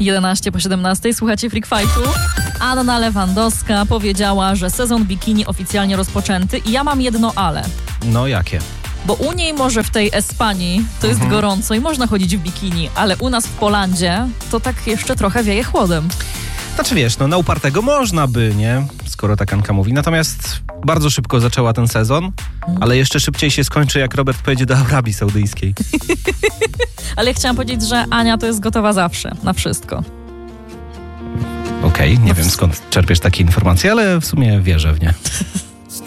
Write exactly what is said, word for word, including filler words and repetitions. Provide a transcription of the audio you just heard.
jedenaście po siedemnastej, słuchacie Freak Fightu. Anna Lewandowska powiedziała, że sezon bikini oficjalnie rozpoczęty i ja mam jedno ale. No jakie? Bo u niej może w tej Espanii to jest Mhm. gorąco i można chodzić w bikini, ale u nas w Polandzie to tak jeszcze trochę wieje chłodem. Znaczy wiesz, no na upartego można by, nie? Skoro tak Anka mówi. Natomiast bardzo szybko zaczęła ten sezon, ale jeszcze szybciej się skończy, jak Robert pojedzie do Arabii Saudyjskiej. Ale ja chciałam powiedzieć, że Ania to jest gotowa zawsze, na wszystko. Okej, okay, nie wiem skąd czerpiesz takie informacje, ale w sumie wierzę w nie.